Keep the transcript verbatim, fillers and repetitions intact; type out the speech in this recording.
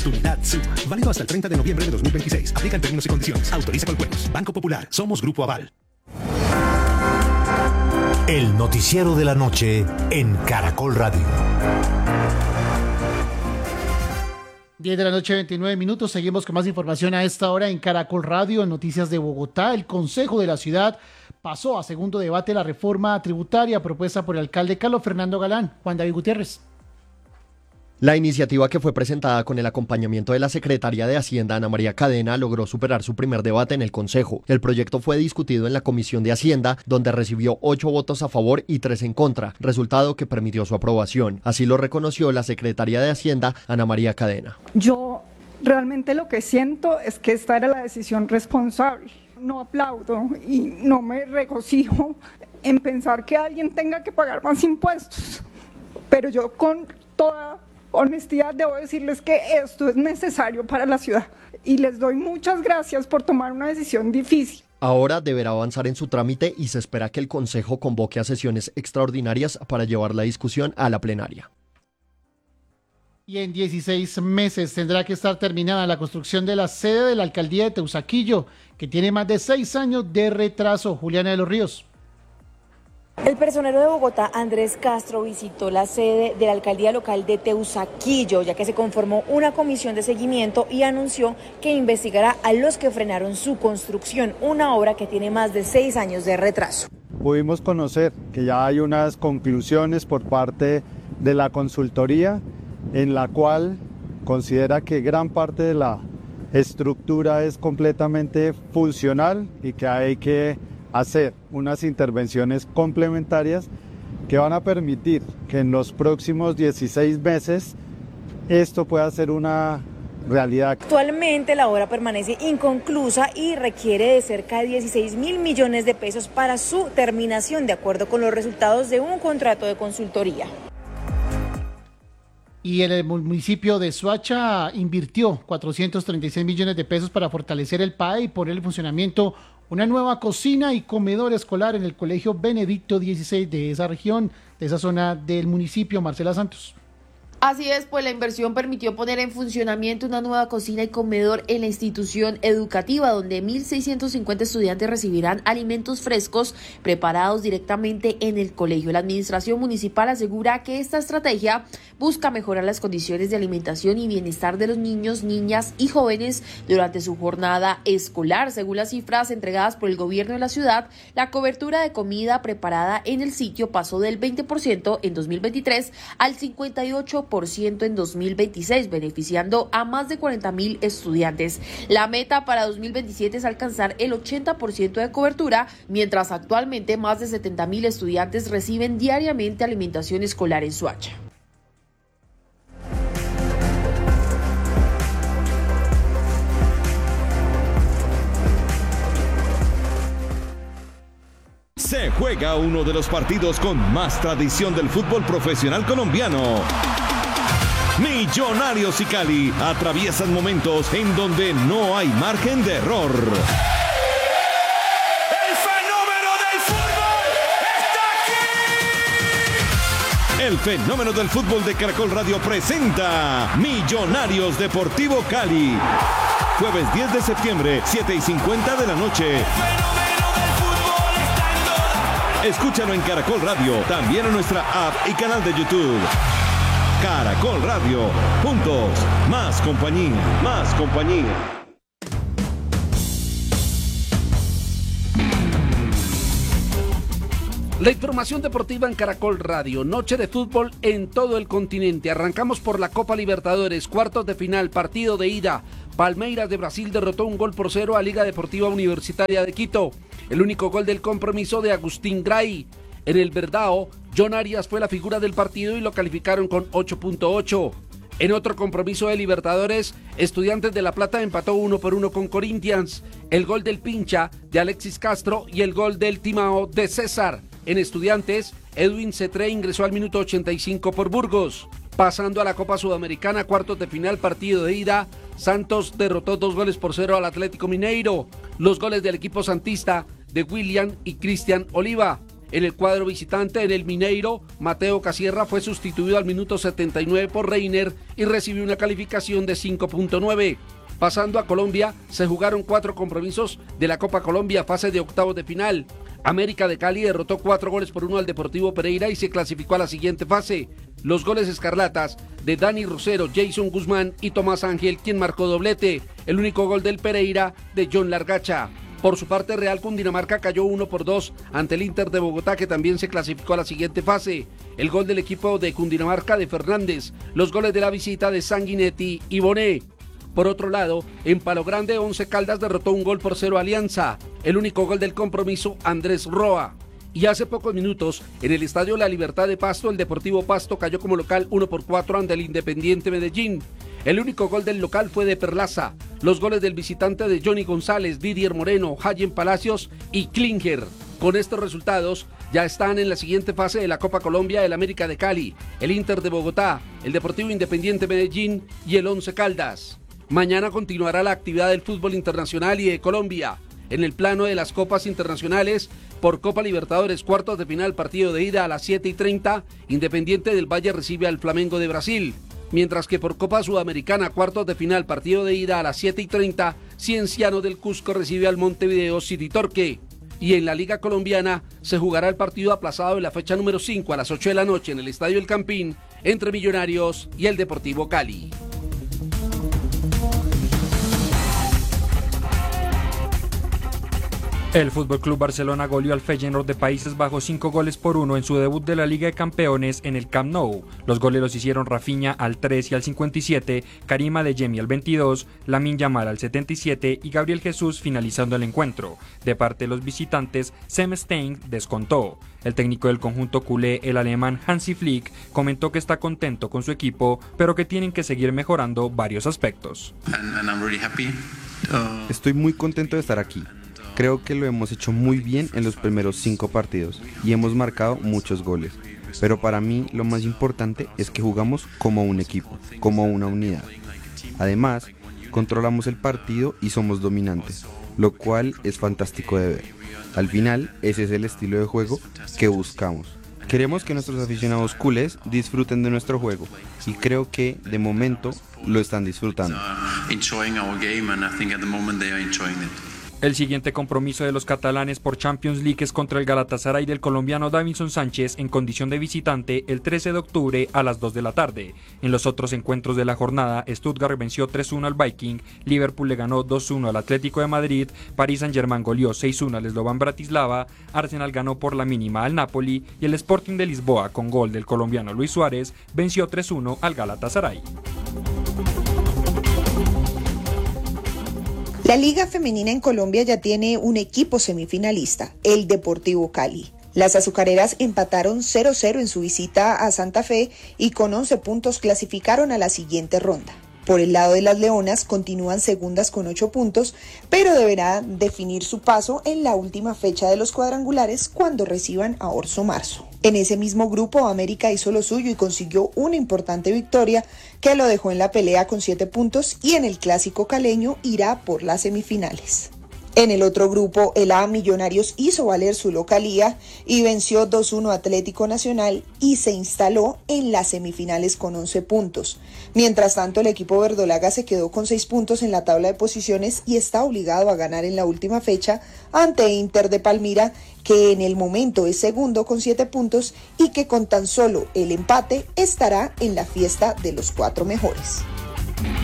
Oportunidad Suma. Válido hasta el treinta de noviembre de dos mil veintiséis. Aplican términos y condiciones. Autoriza con juegos. Banco Popular. Somos Grupo Aval. El noticiero de la noche en Caracol Radio. diez de la noche, veintinueve minutos. Seguimos con más información a esta hora en Caracol Radio. En Noticias de Bogotá, el Consejo de la Ciudad pasó a segundo debate la reforma tributaria propuesta por el alcalde Carlos Fernando Galán. Juan David Gutiérrez. La iniciativa, que fue presentada con el acompañamiento de la secretaria de Hacienda, Ana María Cadena, logró superar su primer debate en el Consejo. El proyecto fue discutido en la Comisión de Hacienda, donde recibió ocho votos a favor y tres en contra, resultado que permitió su aprobación. Así lo reconoció la secretaria de Hacienda, Ana María Cadena. Yo realmente lo que siento es que esta era la decisión responsable. No aplaudo y no me regocijo en pensar que alguien tenga que pagar más impuestos, pero yo con toda honestidad debo decirles que esto es necesario para la ciudad y les doy muchas gracias por tomar una decisión difícil. Ahora deberá avanzar en su trámite y se espera que el Consejo convoque a sesiones extraordinarias para llevar la discusión a la plenaria. Y en dieciséis meses tendrá que estar terminada la construcción de la sede de la alcaldía de Teusaquillo, que tiene más de seis años de retraso. Juliana de los Ríos. El personero de Bogotá, Andrés Castro, visitó la sede de la alcaldía local de Teusaquillo, ya que se conformó una comisión de seguimiento y anunció que investigará a los que frenaron su construcción, una obra que tiene más de seis años de retraso. Pudimos conocer que ya hay unas conclusiones por parte de la consultoría, en la cual considera que gran parte de la estructura es completamente funcional y que hay que hacer unas intervenciones complementarias que van a permitir que en los próximos dieciséis meses esto pueda ser una realidad. Actualmente la obra permanece inconclusa y requiere de cerca de dieciséis mil millones de pesos para su terminación, de acuerdo con los resultados de un contrato de consultoría. Y el municipio de Soacha invirtió cuatrocientos treinta y seis millones de pesos para fortalecer el P A E y poner en funcionamiento una nueva cocina y comedor escolar en el Colegio Benedicto dieciséis de esa región, de esa zona del municipio. Marcela Santos. Así es, pues la inversión permitió poner en funcionamiento una nueva cocina y comedor en la institución educativa, donde mil seiscientos cincuenta estudiantes recibirán alimentos frescos preparados directamente en el colegio. La administración municipal asegura que esta estrategia busca mejorar las condiciones de alimentación y bienestar de los niños, niñas y jóvenes durante su jornada escolar. Según las cifras entregadas por el gobierno de la ciudad, la cobertura de comida preparada en el sitio pasó del veinte por ciento en dos mil veintitrés al cincuenta y ocho por ciento en dos mil veintiséis, beneficiando a más de cuarenta mil estudiantes. La meta para dos mil veintisiete es alcanzar el ochenta por ciento de cobertura, mientras actualmente más de setenta mil estudiantes reciben diariamente alimentación escolar en Soacha. Se juega uno de los partidos con más tradición del fútbol profesional colombiano. Millonarios y Cali atraviesan momentos en donde no hay margen de error. ¡El fenómeno del fútbol está aquí! El fenómeno del fútbol de Caracol Radio presenta Millonarios Deportivo Cali. Jueves diez de septiembre, siete y cincuenta de la noche. Escúchalo en Caracol Radio, también en nuestra app y canal de YouTube. Caracol Radio, juntos, más compañía, más compañía. La información deportiva en Caracol Radio, noche de fútbol en todo el continente. Arrancamos por la Copa Libertadores, cuartos de final, partido de ida. Palmeiras de Brasil derrotó un gol por cero a Liga Deportiva Universitaria de Quito. El único gol del compromiso de Agustín Gray. En el Verdao, John Arias fue la figura del partido y lo calificaron con ocho punto ocho. En otro compromiso de Libertadores, Estudiantes de La Plata empató uno por uno con Corinthians. El gol del Pincha de Alexis Castro y el gol del Timao de César. En Estudiantes, Edwin Cetré ingresó al minuto ochenta y cinco por Burgos. Pasando a la Copa Sudamericana, cuartos de final, partido de ida, Santos derrotó dos goles por cero al Atlético Mineiro. Los goles del equipo santista de William y Cristian Oliva. En el cuadro visitante, en el Mineiro, Mateo Casierra fue sustituido al minuto setenta y nueve por Reiner y recibió una calificación de cinco punto nueve. Pasando a Colombia, se jugaron cuatro compromisos de la Copa Colombia, fase de octavos de final. América de Cali derrotó cuatro goles por uno al Deportivo Pereira y se clasificó a la siguiente fase. Los goles escarlatas de Dani Rosero, Jason Guzmán y Tomás Ángel, quien marcó doblete. El único gol del Pereira de John Largacha. Por su parte, Real Cundinamarca cayó uno por dos ante el Inter de Bogotá, que también se clasificó a la siguiente fase. El gol del equipo de Cundinamarca de Fernández, los goles de la visita de Sanguinetti y Bonet. Por otro lado, en Palo Grande, Once Caldas derrotó un gol por cero a Alianza. El único gol del compromiso, Andrés Roa. Y hace pocos minutos, en el Estadio La Libertad de Pasto, el Deportivo Pasto cayó como local uno por cuatro ante el Independiente Medellín. El único gol del local fue de Perlaza. Los goles del visitante de Johnny González, Didier Moreno, Hayen Palacios y Klinger. Con estos resultados, ya están en la siguiente fase de la Copa Colombia el América de Cali, el Inter de Bogotá, el Deportivo Independiente Medellín y el Once Caldas. Mañana continuará la actividad del fútbol internacional y de Colombia. En el plano de las copas internacionales, por Copa Libertadores, cuartos de final, partido de ida a las siete y treinta, Independiente del Valle recibe al Flamengo de Brasil. Mientras que por Copa Sudamericana, cuartos de final, partido de ida a las siete y treinta, Cienciano del Cusco recibe al Montevideo City Torque. Y en la Liga Colombiana se jugará el partido aplazado de la fecha número cinco a las ocho de la noche en el Estadio El Campín entre Millonarios y el Deportivo Cali. El F C Barcelona goleó al Feyenoord de Países Bajos cinco goles por uno en su debut de la Liga de Campeones en el Camp Nou. Los goles los hicieron Rafinha al tres y al cincuenta y siete, Karim Adeyemi al veintidós, Lamine Yamal al setenta y siete y Gabriel Jesús finalizando el encuentro. De parte de los visitantes, Sem Stein descontó. El técnico del conjunto culé, el alemán Hansi Flick, comentó que está contento con su equipo, pero que tienen que seguir mejorando varios aspectos. Estoy muy contento de estar aquí. Creo que lo hemos hecho muy bien en los primeros cinco partidos y hemos marcado muchos goles. Pero para mí lo más importante es que jugamos como un equipo, como una unidad. Además, controlamos el partido y somos dominantes, lo cual es fantástico de ver. Al final, ese es el estilo de juego que buscamos. Queremos que nuestros aficionados culés disfruten de nuestro juego y creo que, de momento, lo están disfrutando. El siguiente compromiso de los catalanes por Champions League es contra el Galatasaray del colombiano Davinson Sánchez en condición de visitante el trece de octubre a las dos de la tarde. En los otros encuentros de la jornada, Stuttgart venció tres uno al Viking, Liverpool le ganó dos uno al Atlético de Madrid, Paris Saint-Germain goleó seis uno al Slovan Bratislava, Arsenal ganó por la mínima al Napoli y el Sporting de Lisboa, con gol del colombiano Luis Suárez, venció tres uno al Galatasaray. La Liga Femenina en Colombia ya tiene un equipo semifinalista, el Deportivo Cali. Las azucareras empataron cero cero en su visita a Santa Fe y con once puntos clasificaron a la siguiente ronda. Por el lado de las leonas continúan segundas con ocho puntos, pero deberán definir su paso en la última fecha de los cuadrangulares cuando reciban a Orso Marzo. En ese mismo grupo, América hizo lo suyo y consiguió una importante victoria que lo dejó en la pelea con siete puntos y en el clásico caleño irá por las semifinales. En el otro grupo, el A Millonarios hizo valer su localía y venció dos uno a Atlético Nacional y se instaló en las semifinales con once puntos. Mientras tanto, el equipo verdolaga se quedó con seis puntos en la tabla de posiciones y está obligado a ganar en la última fecha ante Inter de Palmira, que en el momento es segundo con siete puntos y que con tan solo el empate estará en la fiesta de los cuatro mejores.